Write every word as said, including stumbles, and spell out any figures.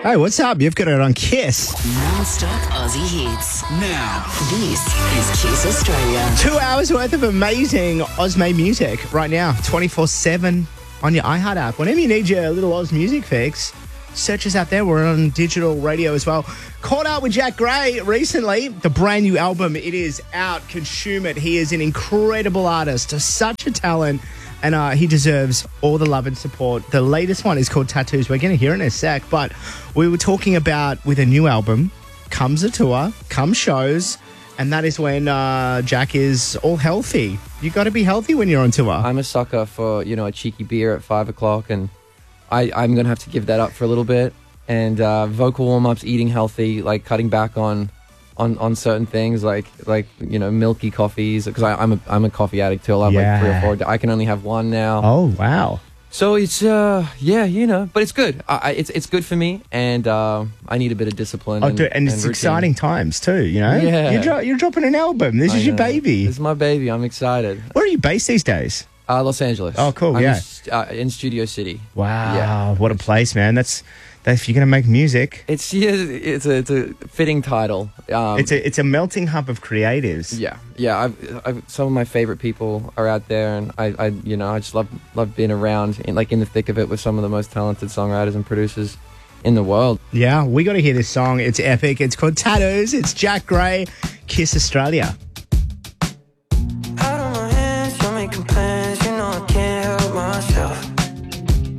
Hey, what's up? You've got it on Kiss. Non-stop Aussie hits. Now, this is Kiss Australia. Two hours worth of amazing Oz-made music right now, twenty-four seven on your iHeart app. Whenever you need your little Oz music fix, search us out there. We're on digital radio as well. Caught up with Jack Gray recently. The brand new album, it is out. Consume it. He is an incredible artist, such a talent. And uh, he deserves all the love and support. The latest one is called Tattoos. We're going to hear it in a sec. But we were talking about with a new album, comes a tour, come shows. And that is when uh, Jack is all healthy. You got to be healthy when you're on tour. I'm a sucker for, you know, a cheeky beer at five o'clock. And I, I'm going to have to give that up for a little bit. And uh, vocal warm-ups, eating healthy, like cutting back on... On, on certain things like like you know milky coffees, because I'm a I'm a coffee addict too. I'll have Yeah. like three or four. I can only have one now. Oh, wow. So it's uh yeah you know, but it's good. I, I, it's it's good for me, and uh, I need a bit of discipline. Oh, and, dude, and it's routine. exciting times too, you know? Yeah. You're, dro- you're dropping an album. This I is your know. baby. This is my baby. I'm excited. Where are you based these days? Uh, Los Angeles. Oh, cool, I'm yeah. in, st- uh, in Studio City. Wow, Yeah. what a place, man. That's, that if you're going to make music, It's yeah, it's a it's a fitting title. Um, it's a it's a melting hub of creatives. Yeah, yeah. I've, I've, some of my favorite people are out there, and I, I, you know, I just love love being around, in, like in the thick of it, with some of the most talented songwriters and producers in the world. Yeah, we got to hear this song. It's epic. It's called Tattoos. It's Jack Gray, Kiss Australia.